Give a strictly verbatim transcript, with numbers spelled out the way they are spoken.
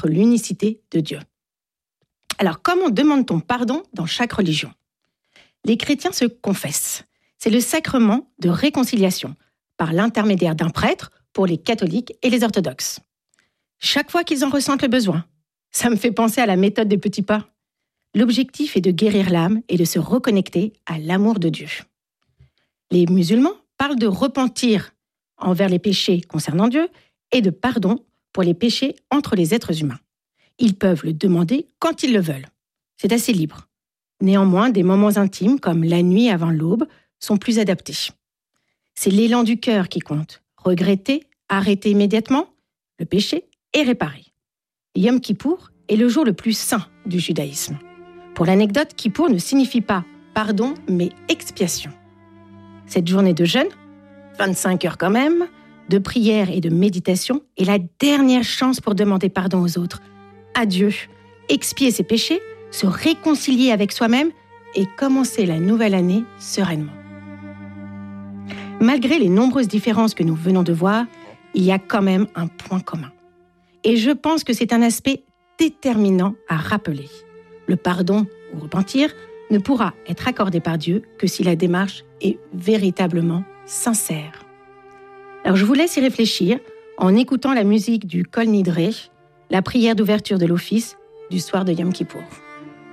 montre l'unicité de Dieu. Alors, comment demande-t-on pardon dans chaque religion ? Les chrétiens se confessent. C'est le sacrement de réconciliation par l'intermédiaire d'un prêtre pour les catholiques et les orthodoxes. Chaque fois qu'ils en ressentent le besoin, ça me fait penser à la méthode des petits pas. L'objectif est de guérir l'âme et de se reconnecter à l'amour de Dieu. Les musulmans parlent de repentir envers les péchés concernant Dieu et de pardon pour les péchés entre les êtres humains. Ils peuvent le demander quand ils le veulent. C'est assez libre. Néanmoins, des moments intimes, comme la nuit avant l'aube, sont plus adaptés. C'est l'élan du cœur qui compte. Regretter, arrêter immédiatement, le péché est réparé. Yom Kippour est le jour le plus saint du judaïsme. Pour l'anecdote, Kippour ne signifie pas pardon, mais expiation. Cette journée de jeûne, vingt-cinq heures quand même, de prière et de méditation, est la dernière chance pour demander pardon aux autres, à Dieu, expier ses péchés, se réconcilier avec soi-même et commencer la nouvelle année sereinement. Malgré les nombreuses différences que nous venons de voir, il y a quand même un point commun. Et je pense que c'est un aspect déterminant à rappeler. Le pardon ou repentir ne pourra être accordé par Dieu que si la démarche est véritablement sincère. Alors je vous laisse y réfléchir en écoutant la musique du Kol Nidre, la prière d'ouverture de l'office du soir de Yom Kippour.